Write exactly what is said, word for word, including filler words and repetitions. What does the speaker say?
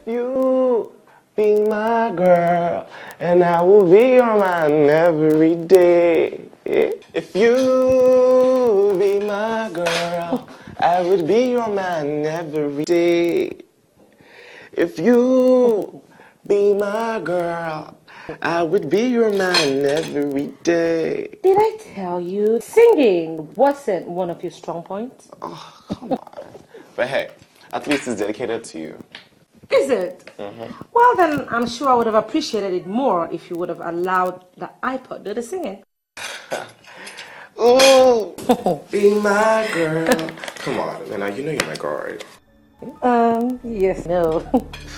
If you be my girl, and I will be your man every day. If you be my girl, I would be your man every day. If you be my girl, I would be your man every day. Did I tell you singing wasn't one of your strong points? Oh, come on. But hey, at least it's dedicated to you. Is it? Mm-hmm. Well, then I'm sure I would have appreciated it more if you would have allowed the iPod do the singing. Ooh, be my girl. Come on, man. You know you're my girl, right? Um, yes. No.